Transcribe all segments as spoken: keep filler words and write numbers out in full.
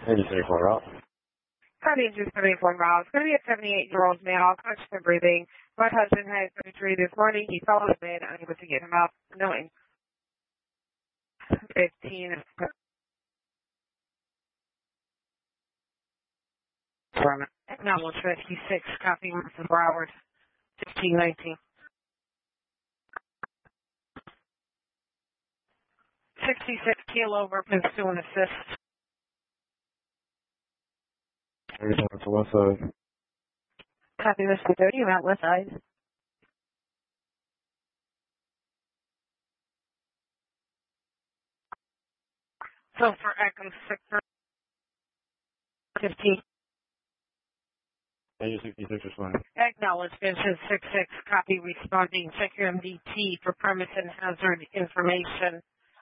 eighty-three four route. Covington seventy-four miles. It's going to be a seventy-eight-year-old male, conscious and breathing. My husband had surgery this morning. He fell in bed, unable to get him up, knowing fifteen. Acknowledge fifty-six, copy from Broward, fifteen nineteen. sixty-six kilo over, pursuing assist. Everything to the west side. Copy, Mister thirty, you're out west side. So for Echo six fifteen. eighty sixty-six is fine. Acknowledge Vision six six, copy responding. Check your M D T for premise and hazard information.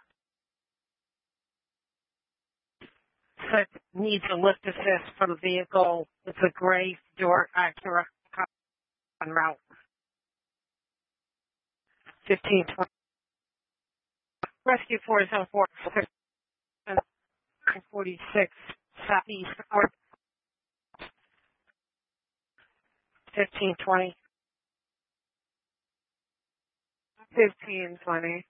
Set needs a lift assist from vehicle. It's a gray door Acura on route. fifteen twenty. Rescue four zone four forty-six southeast north. fifteen twenty. fifteen twenty.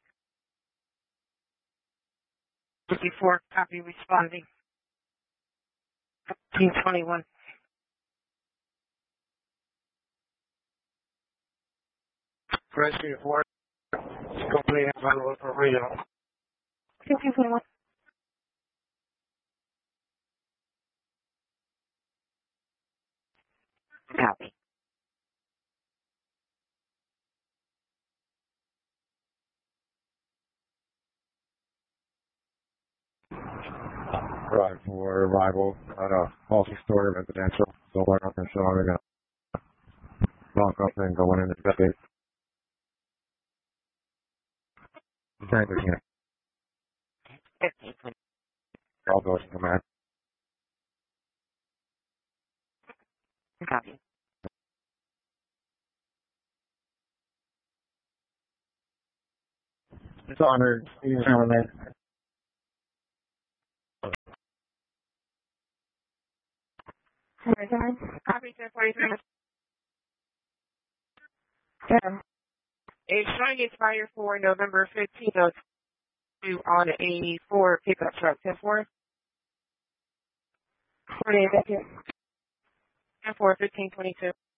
fifty-four, copy responding. fifteen twenty-one. Rescue four. Company available for regional. fifteen twenty-one. Copy. Right, for arrival at a Halsey store residential. So we're not going to show we're going to lock up and go in and investigate. Thank you. fifteen twenty. All goes to command. Copy. It's honored. Steve Hammerman. Copy ten forty-three. Yeah. A shine expires for November fifteenth oh two on a four pickup truck. ten four. ten four, fifteen twenty-two.